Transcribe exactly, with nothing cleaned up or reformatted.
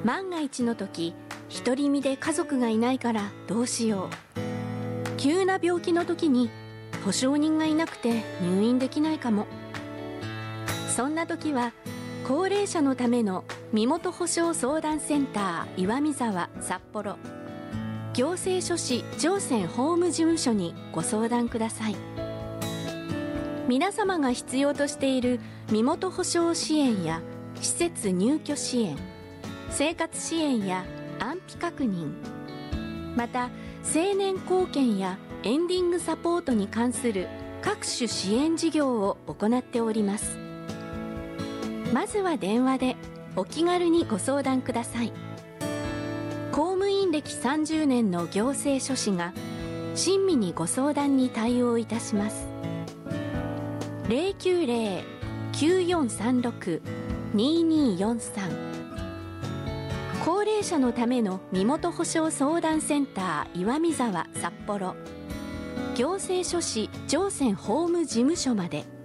万が一の時、独り身で家族がいないからどうしよう。急な病気の時に保証人がいなくて入院できないかも。そんな時は高齢者のための身元保証相談センター岩見沢札幌行政書士上泉法務事務所にご相談ください。皆様が必要としている身元保証支援や施設入居支援、生活支援や安否確認、また成年後見やエンディングサポートに関する各種支援事業を行っております。まずは電話でお気軽にご相談ください。公務員歴さんじゅうねんの行政書士が親身にご相談に対応いたします。 ゼロきゅうゼロ きゅうよんさんろく にによんさん 高齢者のための身元保証相談センター岩見沢札幌行政書士上泉法務事務所まで。